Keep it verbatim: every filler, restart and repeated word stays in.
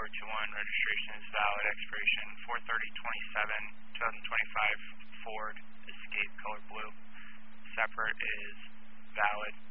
two one, registration is valid, expiration four thirty twenty-seven, twenty twenty-five, Ford Escape color blue. Separate is valid.